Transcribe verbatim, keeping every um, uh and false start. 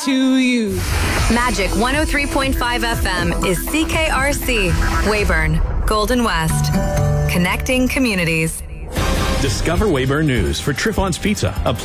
to you. Magic one oh three point five F M is C K R C, Weyburn, Golden West. Connecting communities. Discover Weyburn News for Triffon's Pizza, a